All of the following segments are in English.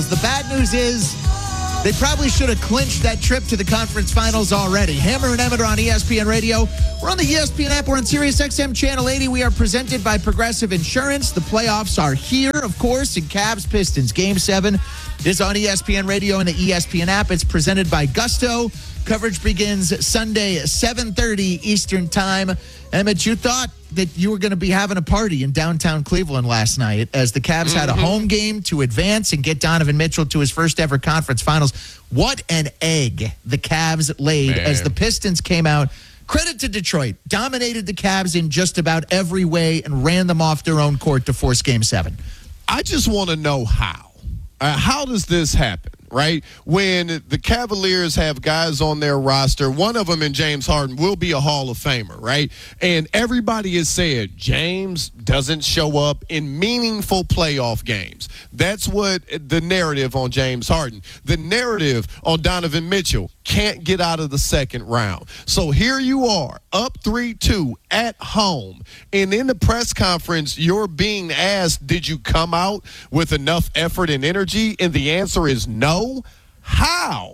The bad news is they probably should have clinched that trip to the conference finals already. Hammer and Emmett are on ESPN Radio. We're on the ESPN app. We're on SiriusXM Channel 80. We are presented by Progressive Insurance. The playoffs are here, of course, in Cavs Pistons. Game 7 is on ESPN Radio and the ESPN app. It's presented by Gusto. Coverage begins Sunday, 7:30 Eastern Time. Emmett, you thought that you were going to be having a party in downtown Cleveland last night as the Cavs had a home game to advance and get Donovan Mitchell to his first ever conference finals. What an egg the Cavs laid as the Pistons came out. Credit to Detroit. Dominated the Cavs in just about every way and ran them off their own court to force Game 7. I just want to know how. How does this happen, right? When the Cavaliers have guys on their roster, one of them in James Harden will be a Hall of Famer, right? And everybody has said James doesn't show up in meaningful playoff games. That's what the narrative on James Harden. The narrative on Donovan Mitchell can't get out of the second round. So here you are, up 3-2 at home. And in the press conference, you're being asked, did you come out with enough effort and energy? And the answer is no. How?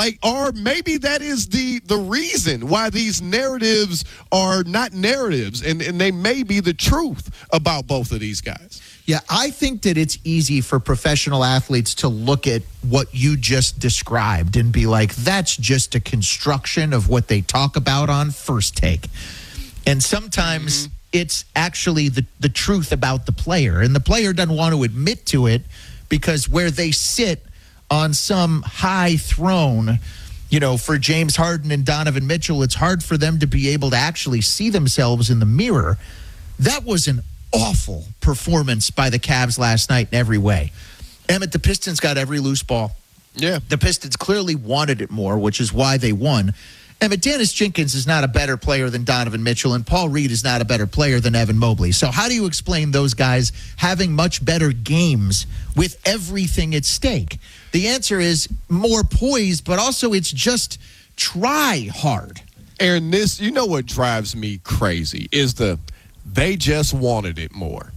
Or maybe that is the reason why these narratives are not narratives, and they may be the truth about both of these guys. Yeah, I think that it's easy for professional athletes to look at what you just described and be like, that's just a construction of what they talk about on First Take. And sometimes it's actually the truth about the player, and the player doesn't want to admit to it because where they sit on some high throne, for James Harden and Donovan Mitchell, it's hard for them to be able to actually see themselves in the mirror. That was an awful performance by the Cavs last night in every way. Emmett, the Pistons got every loose ball. Yeah. The Pistons clearly wanted it more, which is why they won. Emmett, Dennis Jenkins is not a better player than Donovan Mitchell, and Paul Reed is not a better player than Evan Mobley. So how do you explain those guys having much better games with everything at stake? The answer is more poise, but also it's just try hard. Aaron, what drives me crazy is they just wanted it more.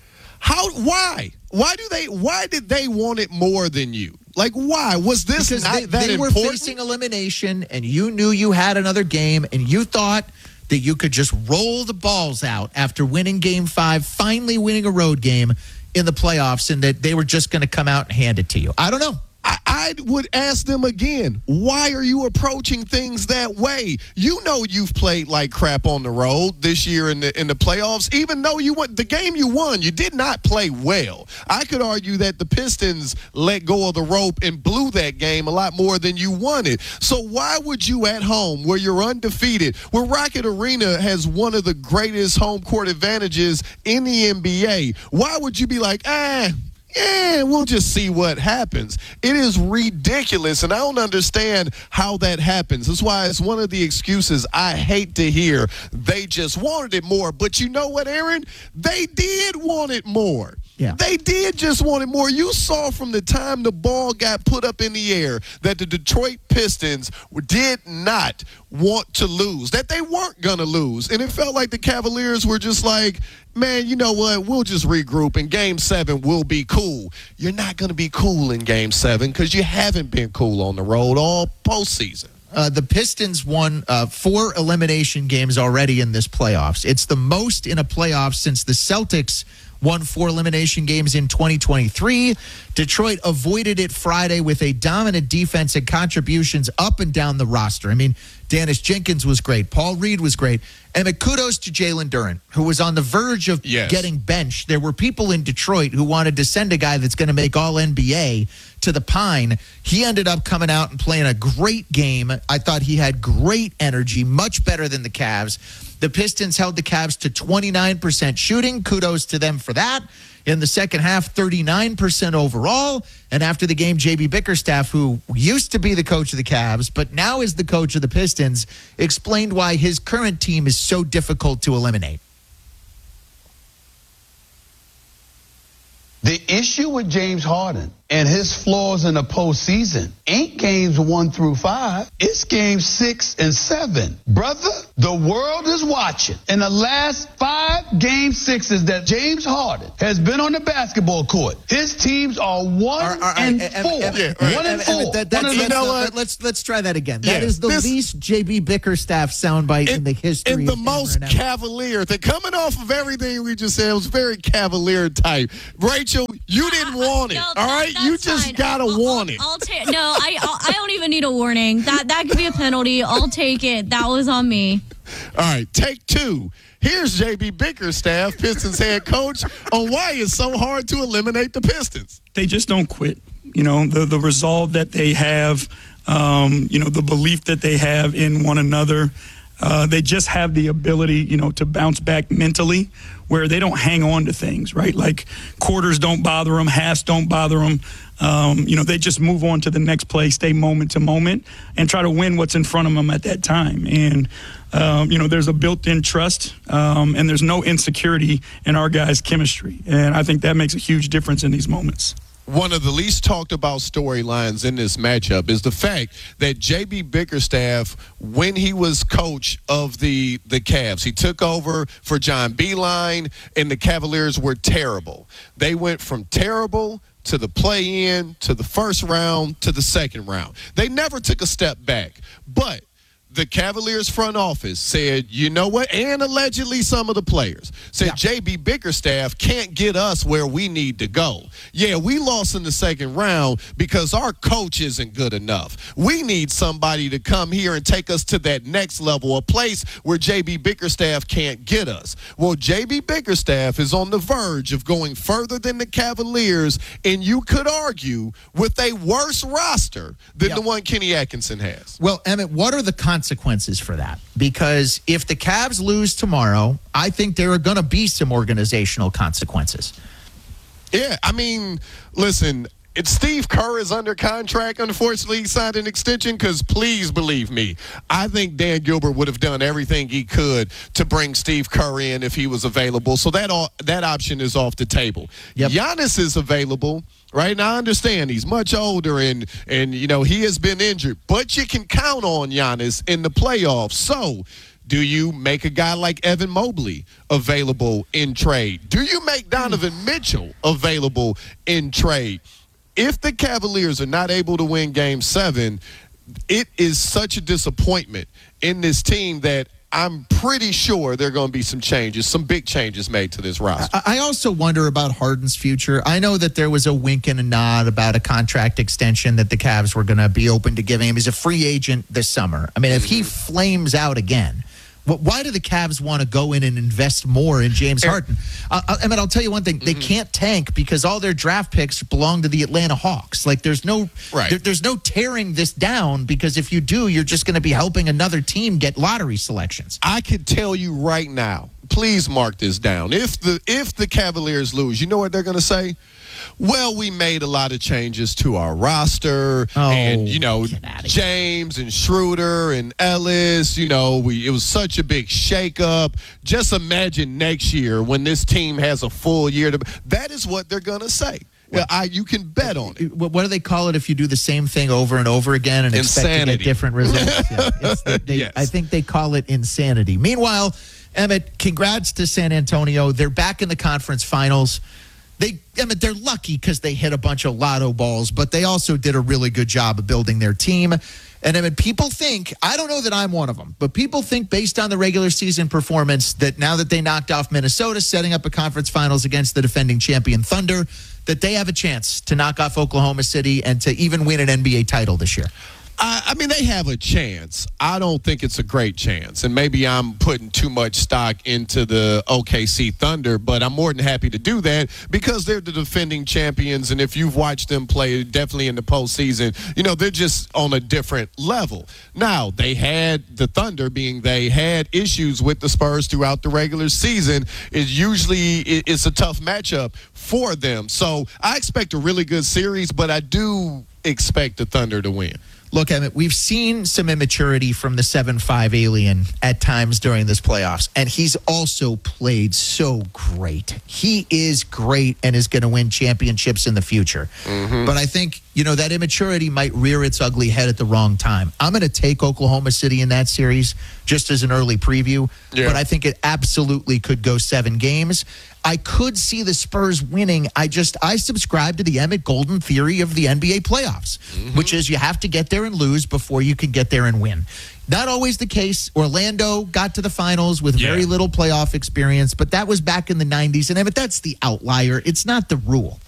Why? Why did they want it more than you? Why? Was this because not that they important? They were facing elimination, and you knew you had another game, and you thought that you could just roll the balls out after winning Game 5, finally winning a road game in the playoffs, and that they were just going to come out and hand it to you. I don't know. I would ask them again, why are you approaching things that way? You know you've played like crap on the road this year in the playoffs. Even though you won the game you won, you did not play well. I could argue that the Pistons let go of the rope and blew that game a lot more than you wanted. So why would you at home, where you're undefeated, where Rocket Arena has one of the greatest home court advantages in the NBA, why would you be like, we'll just see what happens? It is ridiculous, and I don't understand how that happens. That's why it's one of the excuses I hate to hear. They just wanted it more. But you know what, Aaron? They did want it more. Yeah. They did just want it more. You saw from the time the ball got put up in the air that the Detroit Pistons did not want to lose, that they weren't going to lose. And it felt like the Cavaliers were just like, man, you know what? We'll just regroup. In Game 7, we'll be cool. You're not going to be cool in Game 7 because you haven't been cool on the road all postseason. The Pistons won 4 elimination games already in this playoffs. It's the most in a playoff since the Celtics won 4 elimination games in 2023. Detroit avoided it Friday with a dominant defense and contributions up and down the roster. I mean, Dennis Jenkins was great. Paul Reed was great. And kudos to Jalen Duren, who was on the verge of getting benched. There were people in Detroit who wanted to send a guy that's going to make All-NBA to the Pine. He ended up coming out and playing a great game. I thought he had great energy, much better than the Cavs. The Pistons held the Cavs to 29% shooting. Kudos to them for that. In the second half, 39% overall. And after the game, J.B. Bickerstaff, who used to be the coach of the Cavs, but now is the coach of the Pistons, explained why his current team is so difficult to eliminate. The issue with James Harden and his flaws in the postseason ain't games 1 through 5. It's games 6 and 7. Brother, the world is watching. In the last 5 game 6s that James Harden has been on the basketball court, his teams are 1 and 4. 1 and 4. Let's try that again. That is the least JB Bickerstaff soundbite in the history. And the most cavalier. They're coming off of everything we just said. It was very cavalier type. Rachel, you didn't want it. No, all right, you just gotta want it. I don't even need a warning. That could be a penalty. I'll take it. That was on me. All right, take 2. Here's JB Bickerstaff, Pistons head coach, on why it's so hard to eliminate the Pistons. They just don't quit. You know, the resolve that they have, the belief that they have in one another. They just have the ability, to bounce back mentally where they don't hang on to things, right? Like quarters don't bother them, halves don't bother them. They just move on to the next play, stay moment to moment, and try to win what's in front of them at that time. And, there's a built-in trust, and there's no insecurity in our guys' chemistry. And I think that makes a huge difference in these moments. One of the least talked about storylines in this matchup is the fact that J.B. Bickerstaff, when he was coach of the Cavs, he took over for John Beilein, and the Cavaliers were terrible. They went from terrible to the play-in, to the first round, to the second round. They never took a step back. But the Cavaliers front office said, you know what, and allegedly some of the players said, J.B. Bickerstaff can't get us where we need to go. Yeah, we lost in the second round because our coach isn't good enough. We need somebody to come here and take us to that next level, a place where J.B. Bickerstaff can't get us. Well, J.B. Bickerstaff is on the verge of going further than the Cavaliers, and you could argue with a worse roster than the one Kenny Atkinson has. Well, Emmett, what are the consequences for that? Because if the Cavs lose tomorrow, I think there are going to be some organizational consequences. Yeah, I mean, listen, Steve Kerr is under contract. Unfortunately, he signed an extension because, please believe me, I think Dan Gilbert would have done everything he could to bring Steve Kerr in if he was available. So that option is off the table. Giannis is available. Right, and I understand he's much older and he has been injured, but you can count on Giannis in the playoffs. So do you make a guy like Evan Mobley available in trade? Do you make Donovan Mitchell available in trade? If the Cavaliers are not able to win Game 7, it is such a disappointment in this team that I'm pretty sure there are going to be some changes, some big changes made to this roster. I also wonder about Harden's future. I know that there was a wink and a nod about a contract extension that the Cavs were going to be open to giving him. He's a free agent this summer. I mean, if he flames out again, why do the Cavs want to go in and invest more in James Harden? I'll tell you one thing. They can't tank because all their draft picks belong to the Atlanta Hawks. Like, there's no tearing this down, because if you do, you're just going to be helping another team get lottery selections. I can tell you right now, please mark this down. If the Cavaliers lose, you know what they're going to say? Well, we made a lot of changes to our roster, and James and Schroeder and Ellis. It was such a big shakeup. Just imagine next year when this team has a full year. That is what they're gonna say. You can bet on it. What do they call it if you do the same thing over and over again and expect to get different results? I think they call it insanity. Meanwhile, Emmett, congrats to San Antonio. They're back in the conference finals. They're lucky because they hit a bunch of lotto balls, but they also did a really good job of building their team. And people think, I don't know that I'm one of them, but people think based on the regular season performance that now that they knocked off Minnesota, setting up a conference finals against the defending champion Thunder, that they have a chance to knock off Oklahoma City and to even win an NBA title this year. I mean, they have a chance. I don't think it's a great chance. And maybe I'm putting too much stock into the OKC Thunder, but I'm more than happy to do that because they're the defending champions. And if you've watched them play, definitely in the postseason, they're just on a different level. Now, they had issues with the Spurs throughout the regular season. It's a tough matchup for them. So I expect a really good series, but I do expect the Thunder to win. Look, Emmett, we've seen some immaturity from the 7'5" alien at times during this playoffs, and he's also played so great. He is great and is going to win championships in the future. But I think, that immaturity might rear its ugly head at the wrong time. I'm going to take Oklahoma City in that series just as an early preview, but I think it absolutely could go 7 games. I could see the Spurs winning. I subscribe to the Emmett Golden theory of the NBA playoffs, which is you have to get there and lose before you can get there and win. Not always the case. Orlando got to the finals with very little playoff experience, but that was back in the 90s. And Emmett, that's the outlier. It's not the rule.